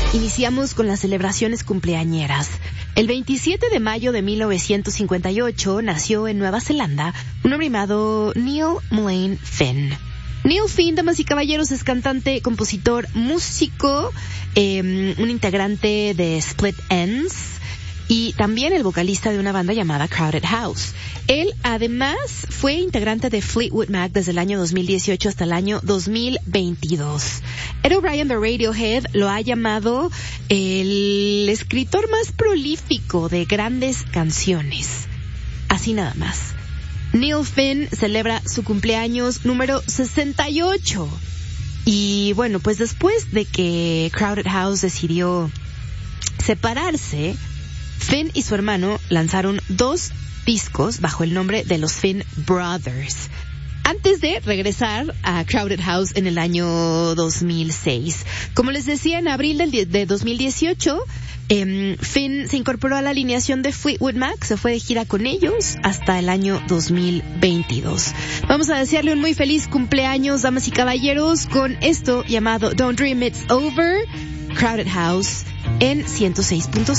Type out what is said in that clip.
Iniciamos con las celebraciones cumpleañeras. El 27 de mayo de 1958 nació en Nueva Zelanda un hombre llamado Neil Mullane Finn. Neil Finn, damas y caballeros, es cantante, compositor, músico, un integrante de Split Enz y también el vocalista de una banda llamada Crowded House. Él además fue integrante de Fleetwood Mac desde el año 2018 hasta el año 2022. Ed O'Brien de Radiohead lo ha llamado el escritor más prolífico de grandes canciones. Así nada más. Neil Finn celebra su cumpleaños número 68. Y bueno, pues después de que Crowded House decidió separarse, Finn y su hermano lanzaron 2 discos bajo el nombre de los Finn Brothers, antes de regresar a Crowded House en el año 2006. Como les decía, en abril de 2018, Finn se incorporó a la alineación de Fleetwood Mac, se fue de gira con ellos hasta el año 2022. Vamos a desearle un muy feliz cumpleaños, damas y caballeros, con esto llamado Don't Dream It's Over, Crowded House en 106.5.